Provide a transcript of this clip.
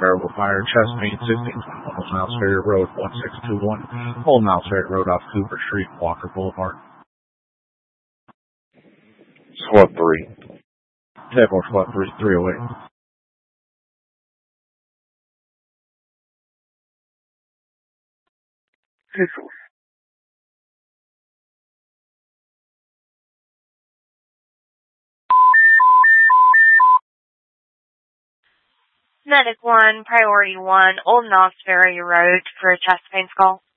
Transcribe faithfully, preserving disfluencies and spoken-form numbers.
variable fire, Chesapeake, sixteen twenty-one, Old Mouse Ferry Road, one six two one, Old Mouse Ferry Road off Cooper Street, Walker Boulevard. SWAT three. Jaguar SWAT three, three oh eight. Visuals. Medic one, Priority one, Old Knox Ferry Road for a chest pain call.